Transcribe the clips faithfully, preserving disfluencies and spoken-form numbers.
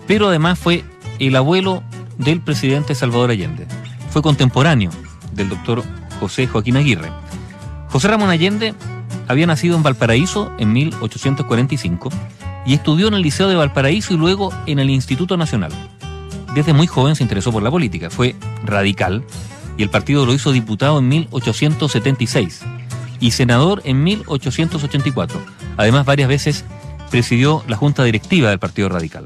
pero además fue el abuelo del presidente Salvador Allende. Fue contemporáneo del doctor José Joaquín Aguirre. José Ramón Allende había nacido en Valparaíso en mil ochocientos cuarenta y cinco y estudió en el Liceo de Valparaíso y luego en el Instituto Nacional. Desde muy joven se interesó por la política, fue radical y el partido lo hizo diputado en mil ochocientos setenta y seis y senador en mil ochocientos ochenta y cuatro. Además, varias veces presidió la junta directiva del Partido Radical.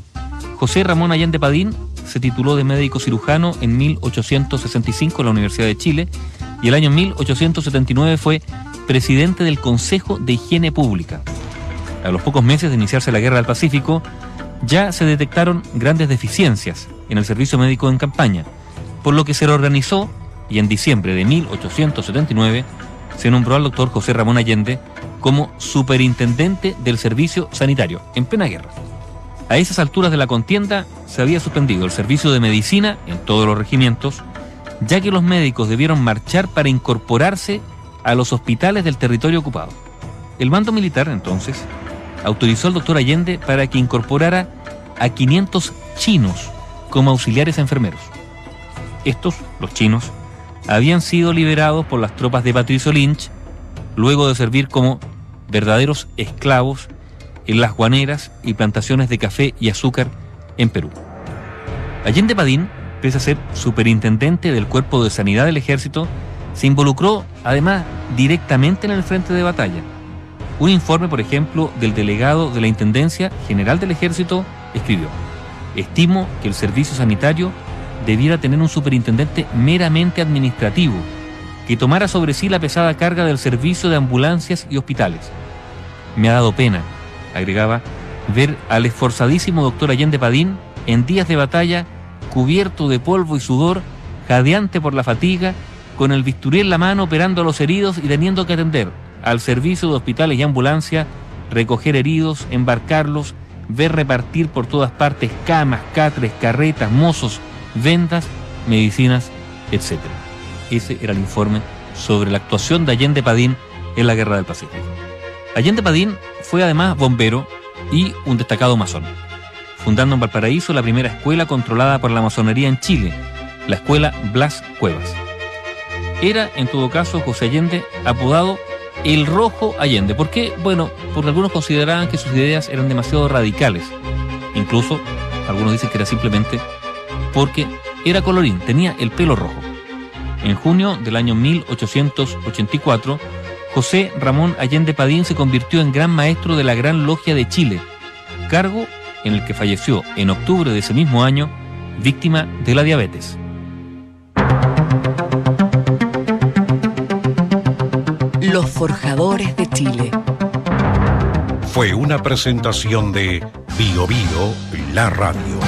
José Ramón Allende Padín se tituló de médico cirujano en mil ochocientos sesenta y cinco en la Universidad de Chile y el año mil ochocientos setenta y nueve fue presidente del Consejo de Higiene Pública. A los pocos meses de iniciarse la Guerra del Pacífico, ya se detectaron grandes deficiencias en el servicio médico en campaña, por lo que se reorganizó y en diciembre de mil ochocientos setenta y nueve se nombró al doctor José Ramón Allende como superintendente del servicio sanitario en plena guerra. A esas alturas de la contienda se había suspendido el servicio de medicina en todos los regimientos, ya que los médicos debieron marchar para incorporarse a los hospitales del territorio ocupado. El mando militar, entonces, autorizó al doctor Allende para que incorporara a quinientos chinos como auxiliares enfermeros. Estos, los chinos, habían sido liberados por las tropas de Patricio Lynch, luego de servir como verdaderos esclavos en las guaneras y plantaciones de café y azúcar en Perú. Allende Padín, pese a ser superintendente del Cuerpo de Sanidad del Ejército, se involucró además directamente en el frente de batalla. Un informe, por ejemplo, del delegado de la Intendencia General del Ejército escribió: estimo que el servicio sanitario debiera tener un superintendente meramente administrativo, que tomara sobre sí la pesada carga del servicio de ambulancias y hospitales. Me ha dado pena, agregaba, ver al esforzadísimo doctor Allende Padín en días de batalla, cubierto de polvo y sudor, jadeante por la fatiga, con el bisturí en la mano operando a los heridos y teniendo que atender al servicio de hospitales y ambulancia, recoger heridos, embarcarlos, ver repartir por todas partes camas, catres, carretas, mozos, vendas, medicinas, etcétera. Ese era el informe sobre la actuación de Allende Padín en la Guerra del Pacífico. Allende Padín fue además bombero y un destacado masón, fundando en Valparaíso la primera escuela controlada por la masonería en Chile, la Escuela Blas Cuevas. Era, en todo caso, José Allende apodado el Rojo Allende. ¿Por qué? Bueno, porque algunos consideraban que sus ideas eran demasiado radicales. Incluso, algunos dicen que era simplemente porque era colorín, tenía el pelo rojo. En junio del año mil ochocientos ochenta y cuatro, José Ramón Allende Padín se convirtió en Gran Maestro de la Gran Logia de Chile, cargo en el que falleció en octubre de ese mismo año, víctima de la diabetes. Los Forjadores de Chile. Fue una presentación de Bio Bio, la radio.